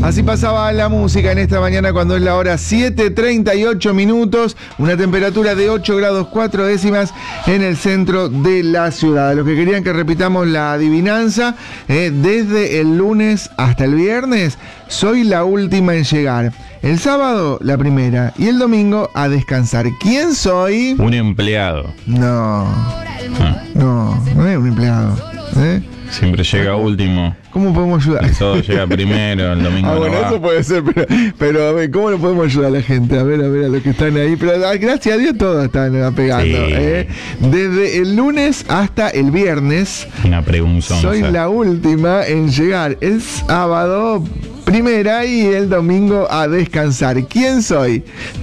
Así pasaba la música en esta mañana cuando es la hora 7:38 minutos, una temperatura de 8 grados 4 décimas en el centro de la ciudad. Los que querían que repitamos la adivinanza, desde el lunes hasta el viernes, soy la última en llegar. El sábado, la primera. Y el domingo, a descansar. ¿Quién soy? Un empleado. No es un empleado. Siempre llega último. ¿Cómo podemos ayudar? El sábado llega primero, el domingo no bueno, va. eso puede ser, pero a ver, ¿cómo le podemos ayudar a la gente? A ver, a los que están ahí. Pero gracias a Dios todos están pegando. Sí. Desde el lunes hasta el viernes. Una pregunzonza. Soy la última en llegar. El sábado, primera, y el domingo a descansar. ¿Quién soy?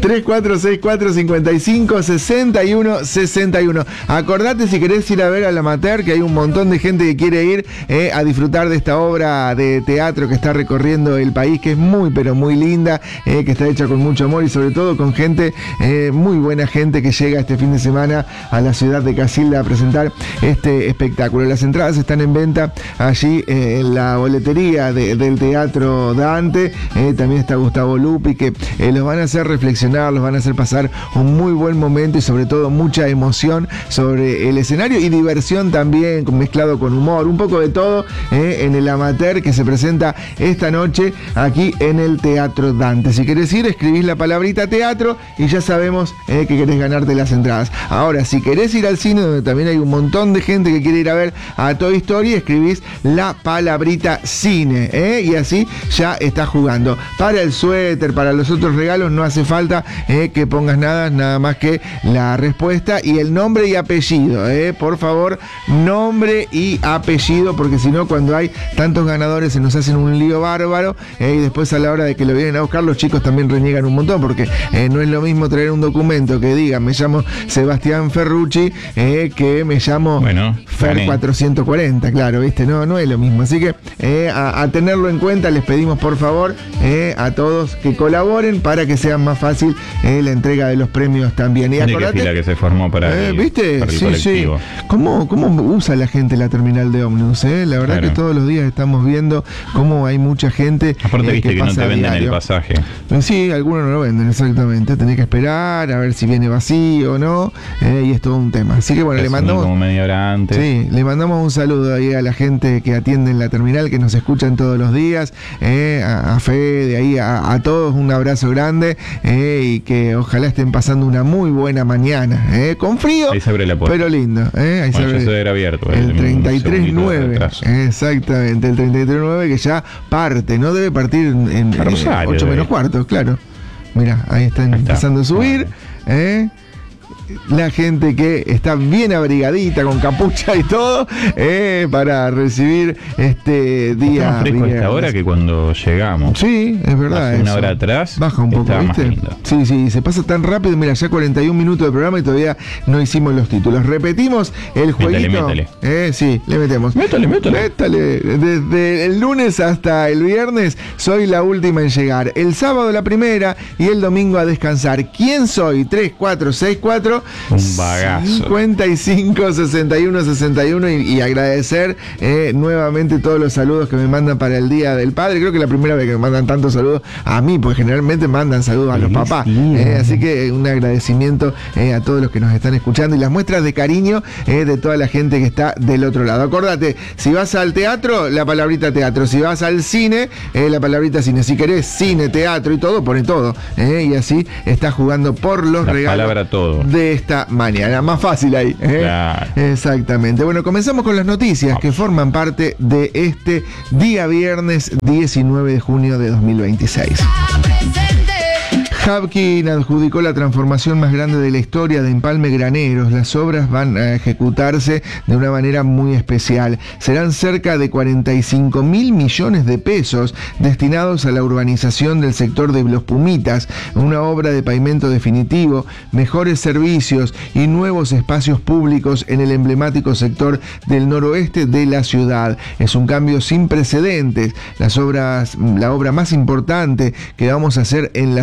3464-55-61-61. Acordate si querés ir a ver al amateur, que hay un montón de gente que quiere ir a disfrutar de esta obra de teatro que está recorriendo el país, que es muy, pero muy linda, que está hecha con mucho amor y sobre todo con gente, muy buena gente que llega este fin de semana a la ciudad de Casilda a presentar este espectáculo. Las entradas están en venta allí en la boletería del Teatro Dante. También está Gustavo Lupi, que los van a hacer reflexionar, los van a hacer pasar un muy buen momento y sobre todo mucha emoción sobre el escenario y diversión también, mezclado con humor, un poco de todo en el amateur que se presenta esta noche aquí en el Teatro Dante. Si querés ir, escribís la palabrita teatro y ya sabemos que querés ganarte las entradas. Ahora, si querés ir al cine, donde también hay un montón de gente que quiere ir a ver a Toy Story, escribís la palabrita cine, y así ya estás jugando. Para el suéter, para los otros regalos, no hace falta que pongas nada más que la respuesta y el nombre y apellido. Por favor, nombre y apellido, porque si no, cuando hay tantos ganadores se nos hacen un lío bárbaro, y después a la hora de que lo vienen a buscar, los chicos también reniegan un montón, porque no es lo mismo traer un documento que diga me llamo Sebastián Ferrucci, que me llamo Fer 440, claro, ¿viste? No es lo mismo. Así que a tenerlo en cuenta, les pedimos por favor a todos que colaboren para que sea más fácil la entrega de los premios también. Y acordate, qué fila que se formó para ¿viste? Para el sí, colectivo. Sí. ¿Cómo usa la gente la terminal de ómnibus? La verdad que todos los días estamos viendo cómo hay mucha gente. Aparte viste que no te venden el pasaje. Sí, algunos no lo venden, exactamente. Tenés que esperar a ver si viene vacío o no, y es todo un tema. Así que bueno, le mandamos como media hora antes. Sí, le mandamos un saludo ahí a la gente que atiende en la terminal, que nos escuchan todos los días, a Fede, ahí a todos un abrazo grande, y que ojalá estén pasando una muy buena mañana, con frío, ahí se abre la puerta, pero lindo, ahí bueno, ya se debe haber abierto el 33.9, exactamente, el 33.9 que ya parte, no debe partir en 8 menos cuarto, claro. Mira, ahí están empezando a subir, la gente que está bien abrigadita con capucha y todo, para recibir este día. Está más fresco a esta hora que cuando llegamos. Sí, es verdad. Hace una hora atrás baja un poco, ¿viste? Sí, se pasa tan rápido. Mira, ya 41 minutos de programa y todavía no hicimos los títulos. Repetimos el jueguito. Métale. Sí, le metemos. Métale. Desde el lunes hasta el viernes, soy la última en llegar. El sábado la primera y el domingo a descansar. ¿Quién soy? 3464 un bagazo 55 61 61 y agradecer nuevamente todos los saludos que me mandan para el Día del Padre. Creo que es la primera vez que me mandan tantos saludos a mí, porque generalmente mandan saludos a los papás, así que un agradecimiento a todos los que nos están escuchando y las muestras de cariño de toda la gente que está del otro lado. Acordate, si vas al teatro, la palabrita teatro; si vas al cine, la palabrita cine; si querés cine, teatro y todo, pone todo, y así estás jugando por los regalos. Palabra todo de esta mañana. Más fácil ahí. Claro. Exactamente. Bueno, comenzamos con las noticias que forman parte de este día viernes 19 de junio de 2026. Hapkin adjudicó la transformación más grande de la historia de Empalme Graneros. Las obras van a ejecutarse de una manera muy especial. Serán cerca de 45.000 millones de pesos destinados a la urbanización del sector de Los Pumitas, una obra de pavimento definitivo, mejores servicios y nuevos espacios públicos en el emblemático sector del noroeste de la ciudad. Es un cambio sin precedentes. La obra más importante que vamos a hacer en la ciudad.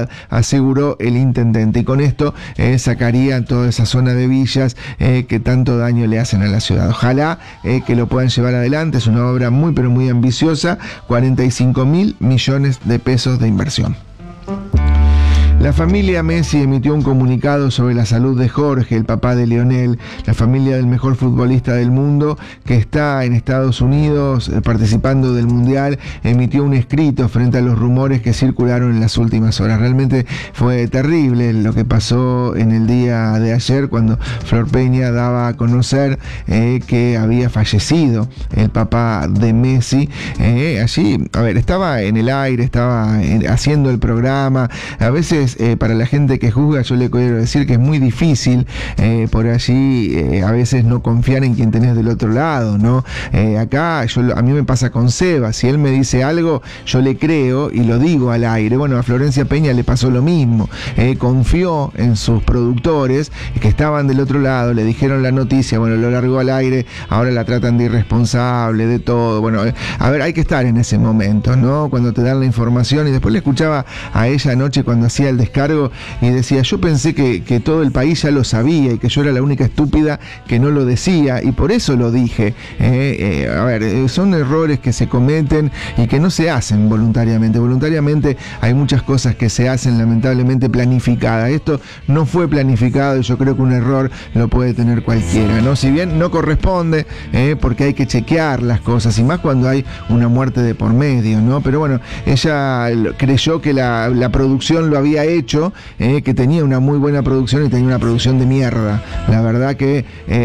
ciudad, aseguró el intendente. Y con esto sacaría toda esa zona de villas que tanto daño le hacen a la ciudad. Ojalá que lo puedan llevar adelante. Es una obra muy pero muy ambiciosa, 45.000 millones de pesos de inversión. La familia Messi emitió un comunicado sobre la salud de Jorge, el papá de Lionel, la familia del mejor futbolista del mundo, que está en Estados Unidos participando del Mundial. Emitió un escrito frente a los rumores que circularon en las últimas horas. Realmente fue terrible lo que pasó en el día de ayer, cuando Flor Peña daba a conocer que había fallecido el papá de Messi. Allí, a ver, estaba en el aire, estaba haciendo el programa. A veces para la gente que juzga, yo le quiero decir que es muy difícil por allí a veces no confiar en quien tenés del otro lado, ¿no? Acá a mí me pasa con Seba, si él me dice algo, yo le creo y lo digo al aire. Bueno, a Florencia Peña le pasó lo mismo, confió en sus productores que estaban del otro lado, le dijeron la noticia, bueno, lo largó al aire, ahora la tratan de irresponsable, de todo. Bueno, a ver, hay que estar en ese momento, ¿no? Cuando te dan la información. Y después le escuchaba a ella anoche cuando hacía el descargo y decía, yo pensé que todo el país ya lo sabía y que yo era la única estúpida que no lo decía, y por eso lo dije. A ver, son errores que se cometen y que no se hacen voluntariamente. Voluntariamente hay muchas cosas que se hacen lamentablemente planificadas. Esto no fue planificado y yo creo que un error lo puede tener cualquiera, ¿no? Si bien no corresponde, porque hay que chequear las cosas, y más cuando hay una muerte de por medio, ¿no? Pero bueno, ella creyó que la producción lo había hecho, que tenía una muy buena producción y tenía una producción de mierda. La verdad que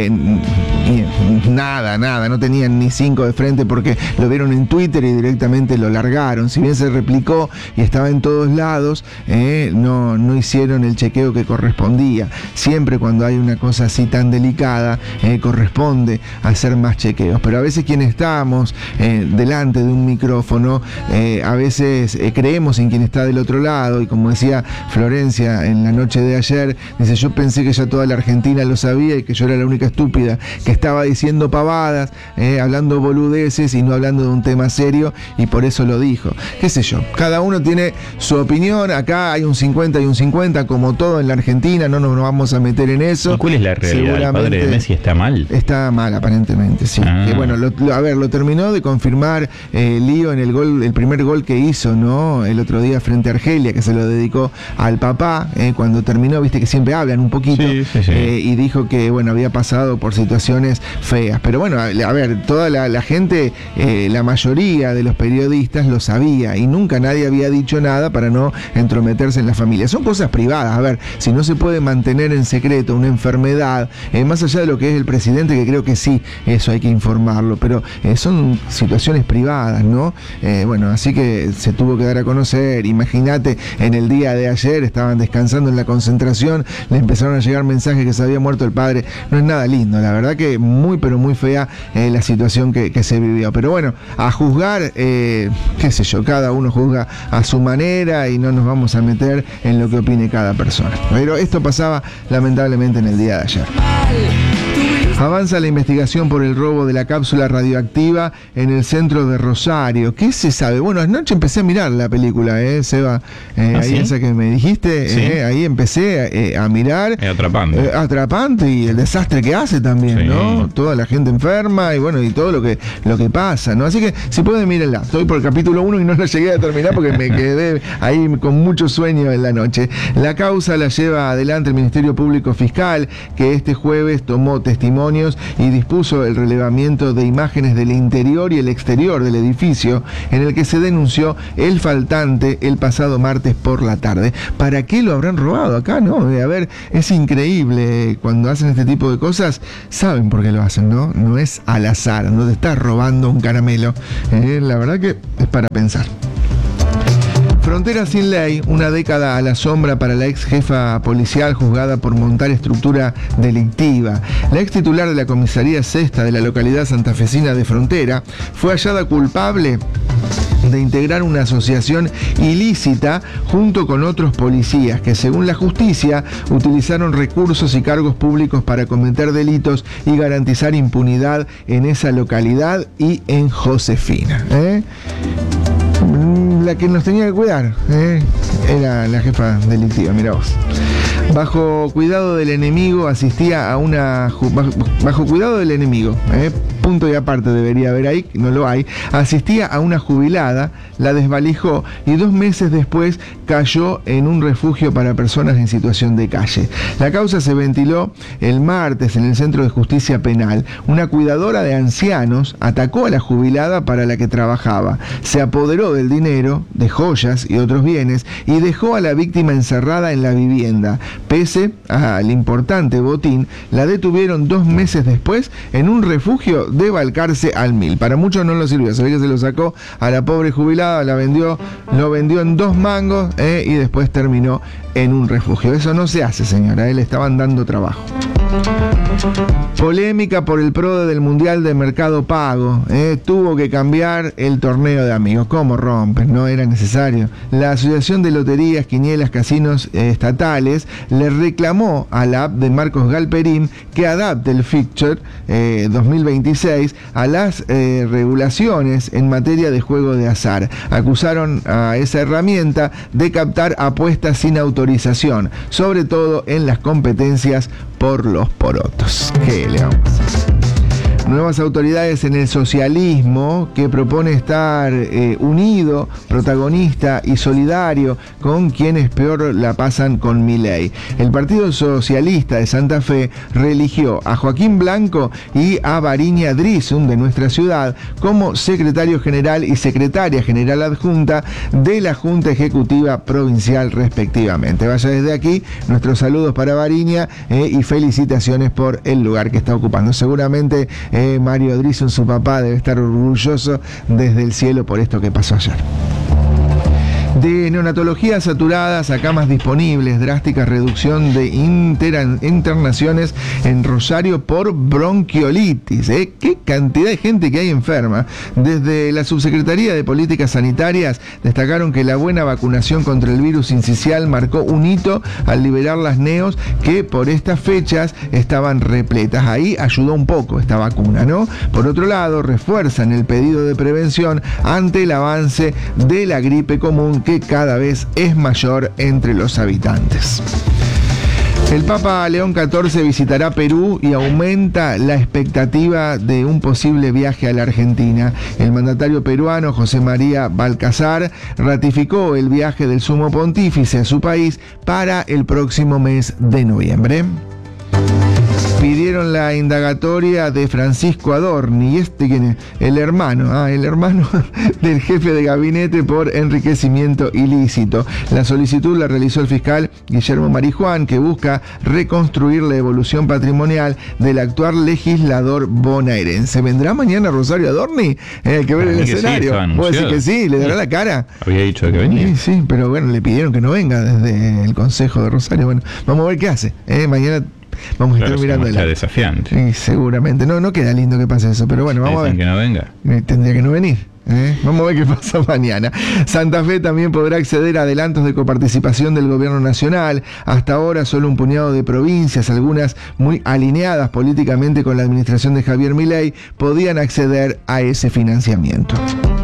nada, no tenían ni 5 de frente, porque lo vieron en Twitter y directamente lo largaron. Si bien se replicó y estaba en todos lados, no hicieron el chequeo que correspondía. Siempre cuando hay una cosa así tan delicada, corresponde hacer más chequeos. Pero a veces quienes estamos delante de un micrófono, a veces creemos en quien está del otro lado, y como decía Florencia en la noche de ayer, dice, yo pensé que ya toda la Argentina lo sabía y que yo era la única estúpida que estaba diciendo pavadas, hablando boludeces y no hablando de un tema serio, y por eso lo dijo. Qué sé yo, cada uno tiene su opinión. Acá hay un 50 y un 50, como todo en la Argentina, no nos vamos a meter en eso. ¿Y cuál es la realidad? ¿El padre de Messi está mal? Está mal, aparentemente, sí. Que bueno, lo terminó de confirmar Lío en el primer gol que hizo, ¿no? El otro día frente a Argelia, que se lo dedicó al papá, cuando terminó, viste que siempre hablan un poquito, sí. Y dijo que, bueno, había pasado por situaciones feas. Pero bueno, a ver, toda la gente, la mayoría de los periodistas lo sabía, y nunca nadie había dicho nada para no entrometerse en la familia. Son cosas privadas. A ver, si no se puede mantener en secreto una enfermedad, más allá de lo que es el presidente, que creo que sí, eso hay que informarlo, pero son situaciones privadas, ¿no? Bueno, así que se tuvo que dar a conocer. Imagínate, en el día de ayer estaban descansando en la concentración, le empezaron a llegar mensajes que se había muerto el padre. No es nada lindo, la verdad que muy pero muy fea la situación que se vivió. Pero bueno, a juzgar, qué sé yo, cada uno juzga a su manera y no nos vamos a meter en lo que opine cada persona. Pero esto pasaba lamentablemente en el día de ayer. Avanza la investigación por el robo de la cápsula radioactiva en el centro de Rosario. ¿Qué se sabe? Bueno, anoche empecé a mirar la película, Seba. Ahí ¿sí? Esa que me dijiste, ¿sí? Ahí empecé a mirar. Atrapante. Atrapante, y el desastre que hace también, sí. ¿No? Toda la gente enferma y bueno, y todo lo que pasa, ¿no? Así que, si pueden, mírenla. Estoy por el capítulo 1 y no la llegué a terminar porque me quedé ahí con mucho sueño en la noche. La causa la lleva adelante el Ministerio Público Fiscal, que este jueves tomó testimonio y dispuso el relevamiento de imágenes del interior y el exterior del edificio en el que se denunció el faltante el pasado martes por la tarde. ¿Para qué lo habrán robado acá? No, a ver, es increíble. Cuando hacen este tipo de cosas, saben por qué lo hacen, ¿no? No es al azar, no te estás robando un caramelo. La verdad que es para pensar. Frontera sin ley, una década a la sombra para la ex jefa policial juzgada por montar estructura delictiva. La ex titular de la comisaría sexta de la localidad santafesina de Frontera fue hallada culpable de integrar una asociación ilícita junto con otros policías que, según la justicia, utilizaron recursos y cargos públicos para cometer delitos y garantizar impunidad en esa localidad y en Josefina. la que nos tenía que cuidar, era la jefa delictiva, mirá vos. Bajo cuidado del enemigo asistía a una... Bajo cuidado del enemigo, punto y aparte debería haber ahí, no lo hay, asistía a una jubilada, la desvalijó y 2 meses después cayó en un refugio para personas en situación de calle. La causa se ventiló el martes en el Centro de Justicia Penal. Una cuidadora de ancianos atacó a la jubilada para la que trabajaba, se apoderó del dinero, de joyas y otros bienes y dejó a la víctima encerrada en la vivienda. Pese al importante botín, la detuvieron 2 meses después en un refugio de Balcarce al Mil. Para muchos no lo sirvió, se ve que se lo sacó a la pobre jubilada, lo vendió en 2 mangos y después terminó en un refugio. Eso no se hace, señora, le estaban dando trabajo. Polémica por el PRODE del Mundial de Mercado Pago. Tuvo que cambiar el torneo de amigos. ¿Cómo rompen? No era necesario. La Asociación de Loterías, Quinielas, Casinos Estatales le reclamó a la app de Marcos Galperín que adapte el fixture 2026 a las regulaciones en materia de juego de azar. Acusaron a esa herramienta de captar apuestas sin autorización, sobre todo en las competencias por los porotos. ¿Qué le vamos a hacer? Nuevas autoridades en el socialismo que propone estar unido, protagonista y solidario con quienes peor la pasan con Milei. El Partido Socialista de Santa Fe reeligió a Joaquín Blanco y a Variña Drizun de nuestra ciudad como secretario general y secretaria general adjunta de la Junta Ejecutiva Provincial respectivamente. Vaya desde aquí nuestros saludos para Variña y felicitaciones por el lugar que está ocupando. Seguramente Mario Drizun, su papá, debe estar orgulloso desde el cielo por esto que pasó ayer. De neonatología saturadas a camas disponibles, drástica reducción de internaciones en Rosario por bronquiolitis. ¡Qué cantidad de gente que hay enferma! Desde la Subsecretaría de Políticas Sanitarias destacaron que la buena vacunación contra el virus sincicial marcó un hito al liberar las neos que por estas fechas estaban repletas. Ahí ayudó un poco esta vacuna, ¿no? Por otro lado, refuerzan el pedido de prevención ante el avance de la gripe común que cada vez es mayor entre los habitantes. El Papa León XIV visitará Perú y aumenta la expectativa de un posible viaje a la Argentina. El mandatario peruano José María Balcazar ratificó el viaje del Sumo Pontífice a su país para el próximo mes de noviembre. Pidieron la indagatoria de Francisco Adorni. ¿Y quién es? El hermano del jefe de gabinete por enriquecimiento ilícito. La solicitud la realizó el fiscal Guillermo Marijuán, que busca reconstruir la evolución patrimonial del actual legislador bonaerense. ¿Vendrá mañana Rosario Adorni? Hay que ver el escenario. ¿Vos decís que sí? ¿Le dará la cara? Había dicho que venía. Sí, pero bueno, le pidieron que no venga desde el Consejo de Rosario. Bueno, vamos a ver qué hace. Mañana vamos a estar mirando el desafiante. Sí, seguramente. No queda lindo que pase eso, pero bueno, vamos a ver. Que no venga. Tendría que no venir. Vamos a ver qué pasa mañana. Santa Fe también podrá acceder a adelantos de coparticipación del gobierno nacional. Hasta ahora solo un puñado de provincias, algunas muy alineadas políticamente con la administración de Javier Milei, podían acceder a ese financiamiento.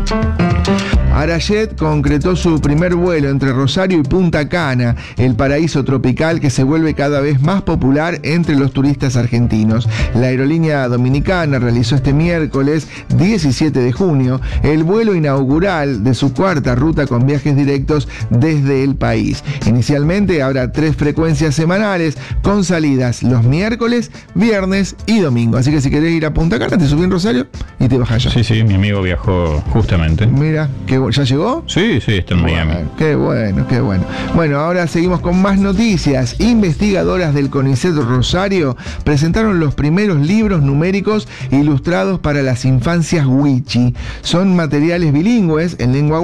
Arayet concretó su primer vuelo entre Rosario y Punta Cana, el paraíso tropical que se vuelve cada vez más popular entre los turistas argentinos. La aerolínea dominicana realizó este miércoles 17 de junio el vuelo inaugural de su 4ª ruta con viajes directos desde el país. Inicialmente habrá 3 frecuencias semanales con salidas los miércoles, viernes y domingo. Así que si querés ir a Punta Cana, te subís en Rosario y te bajás allá. Sí, mi amigo viajó justamente. Mira, ¿ya llegó? Sí, está en Miami. Qué bueno. Bueno, ahora seguimos con más noticias. Investigadoras del CONICET Rosario presentaron los primeros libros numéricos ilustrados para las infancias Wichi. Son materiales bilingües en lengua